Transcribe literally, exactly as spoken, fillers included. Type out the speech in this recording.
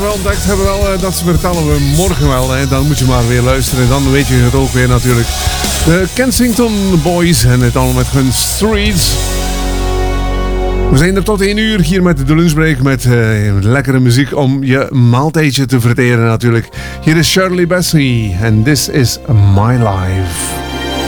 we ontdekt hebben, wel, uh, dat vertellen we morgen wel. Hè. Dan moet je maar weer luisteren. Dan weet je het ook weer natuurlijk. De Kensington Boys en het allemaal met hun Streets. We zijn er tot één uur hier met de lunchbreak. Met uh, lekkere muziek om je maaltijdje te verteren natuurlijk. Hier is Shirley Bassey en This Is My Life.